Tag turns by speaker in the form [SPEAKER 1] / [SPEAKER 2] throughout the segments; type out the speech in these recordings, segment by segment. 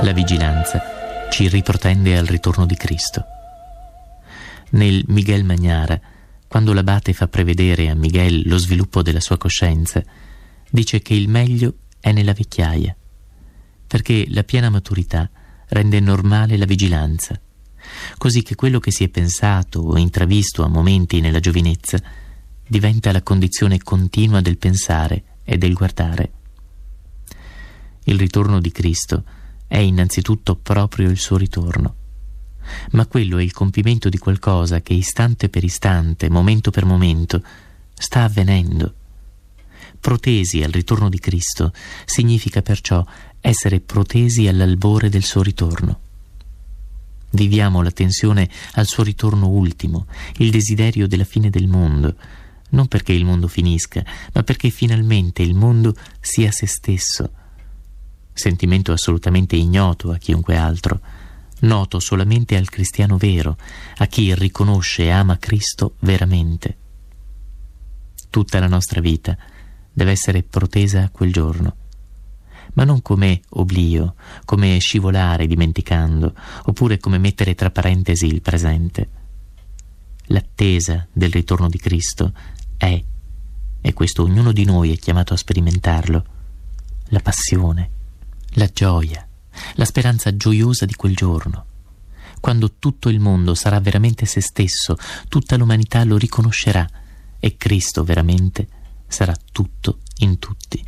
[SPEAKER 1] La vigilanza ci riprotende al ritorno di Cristo. Nel Miguel Magnara, quando l'abate fa prevedere a Miguel lo sviluppo della sua coscienza, dice che il meglio è nella vecchiaia, perché la piena maturità rende normale la vigilanza, così che quello che si è pensato o intravisto a momenti nella giovinezza diventa la condizione continua del pensare e del guardare. Il ritorno di Cristo è innanzitutto proprio il suo ritorno, ma quello è il compimento di qualcosa che istante per istante, momento per momento, sta avvenendo. Protesi al ritorno di Cristo significa perciò essere protesi all'albore del suo ritorno. Viviamo la tensione al suo ritorno ultimo, il desiderio della fine del mondo, non perché il mondo finisca, ma perché finalmente il mondo sia se stesso. Sentimento assolutamente ignoto a chiunque altro, noto solamente al cristiano vero, a chi riconosce e ama Cristo veramente. Tutta la nostra vita deve essere protesa a quel giorno, ma non come oblio, come scivolare dimenticando, oppure come mettere tra parentesi il presente. L'attesa del ritorno di Cristo è, e questo ognuno di noi è chiamato a sperimentarlo, la passione, la gioia, la speranza gioiosa di quel giorno, quando tutto il mondo sarà veramente se stesso, tutta l'umanità lo riconoscerà e Cristo veramente sarà tutto in tutti.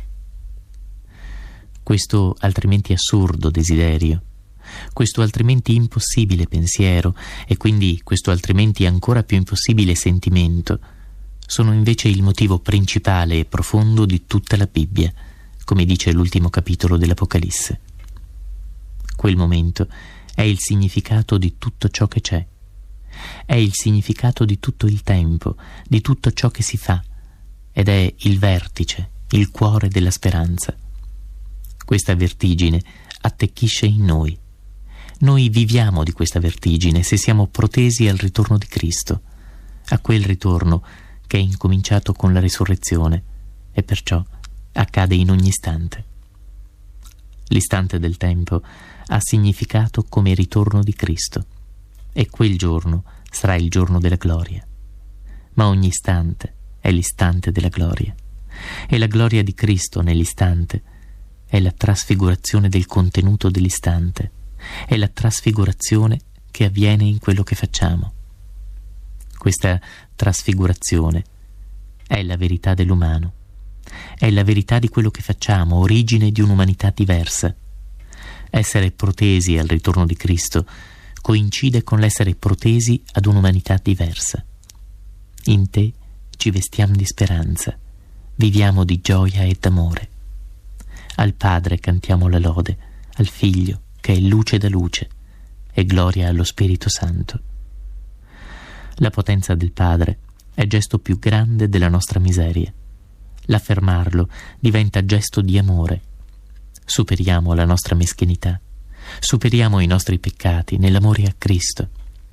[SPEAKER 1] Questo altrimenti assurdo desiderio, questo altrimenti impossibile pensiero e quindi questo altrimenti ancora più impossibile sentimento sono invece il motivo principale e profondo di tutta la Bibbia, come dice l'ultimo capitolo dell'Apocalisse. Quel momento è il significato di tutto ciò che c'è, è il significato di tutto il tempo, di tutto ciò che si fa, ed è il vertice, il cuore della speranza. Questa vertigine attecchisce in noi. Noi viviamo di questa vertigine se siamo protesi al ritorno di Cristo, a quel ritorno che è incominciato con la risurrezione e perciò accade in ogni istante. L'istante del tempo ha significato come ritorno di Cristo e quel giorno sarà il giorno della gloria. Ma ogni istante è l'istante della gloria e la gloria di Cristo nell'istante è la trasfigurazione del contenuto dell'istante, è la trasfigurazione che avviene in quello che facciamo. Questa trasfigurazione è la verità dell'umano, è la verità di quello che facciamo, origine di un'umanità diversa. Essere protesi al ritorno di Cristo coincide con l'essere protesi ad un'umanità diversa. In te ci vestiamo di speranza, viviamo di gioia e d'amore. Al Padre cantiamo la lode, al Figlio che è luce da luce e gloria allo Spirito Santo. La potenza del Padre è gesto più grande della nostra miseria. L'affermarlo diventa gesto di amore. Superiamo la nostra meschinità, superiamo i nostri peccati nell'amore a Cristo.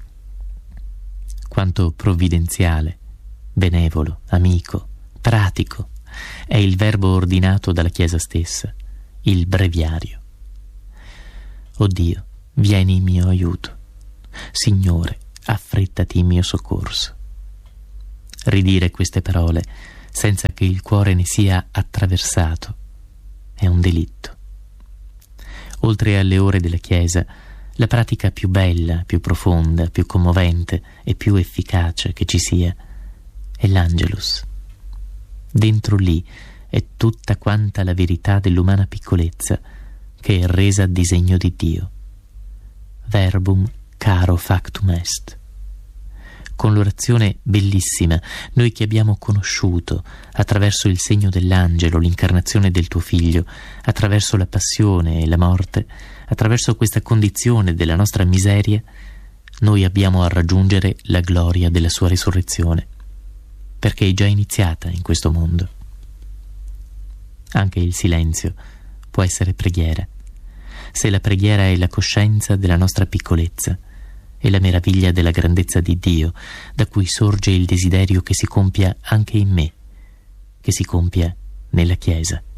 [SPEAKER 1] Quanto provvidenziale, benevolo, amico, pratico è il verbo ordinato dalla Chiesa stessa, il breviario. O Dio, vieni in mio aiuto. Signore, affrettati in mio soccorso. Ridire queste parole senza che il cuore ne sia attraversato è un delitto. Oltre alle ore della Chiesa, la pratica più bella, più profonda, più commovente e più efficace che ci sia è l'Angelus. Dentro lì è tutta quanta la verità dell'umana piccolezza che è resa disegno di Dio. Verbum caro factum est. Con l'orazione bellissima, noi che abbiamo conosciuto, attraverso il segno dell'angelo, l'incarnazione del tuo Figlio, attraverso la passione e la morte, attraverso questa condizione della nostra miseria, noi abbiamo a raggiungere la gloria della sua risurrezione, perché è già iniziata in questo mondo. Anche il silenzio può essere preghiera, se la preghiera è la coscienza della nostra piccolezza e la meraviglia della grandezza di Dio, da cui sorge il desiderio che si compia anche in me, che si compia nella Chiesa.